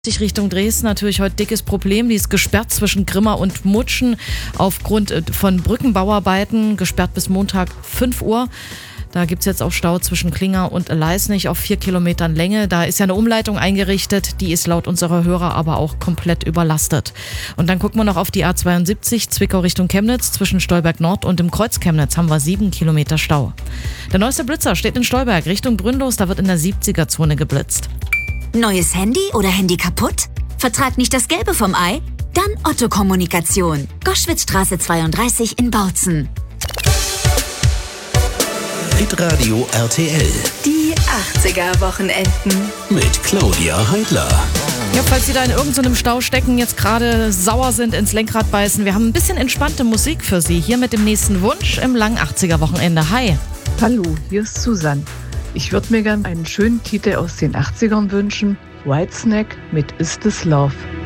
Richtung Dresden natürlich heute dickes Problem. Die ist gesperrt zwischen Grimma und Mutschen aufgrund von Brückenbauarbeiten. Gesperrt bis Montag 5 Uhr. Da gibt es jetzt auch Stau zwischen Klinga und Leisnig auf 4 Kilometern Länge. Da ist ja eine Umleitung eingerichtet. Die ist laut unserer Hörer aber auch komplett überlastet. Und dann gucken wir noch auf die A72 Zwickau Richtung Chemnitz. Zwischen Stolberg Nord und dem Kreuz Chemnitz haben wir 7 Kilometer Stau. Der neueste Blitzer steht in Stolberg Richtung Brünnlos. Da wird in der 70er-Zone geblitzt. Neues Handy oder Handy kaputt? Vertrag nicht das Gelbe vom Ei? Dann Otto Kommunikation. Goschwitzstraße 32 in Bautzen. Hitradio RTL. Die 80er-Wochenenden. Mit Claudia Heidler. Ja, falls Sie da in irgendeinem Stau stecken, jetzt gerade sauer sind, ins Lenkrad beißen, wir haben ein bisschen entspannte Musik für Sie. Hier mit dem nächsten Wunsch im langen 80er-Wochenende. Hi. Hallo, hier ist Susanne. Ich würde mir gerne einen schönen Titel aus den 80ern wünschen. Whitesnake mit Is This Love.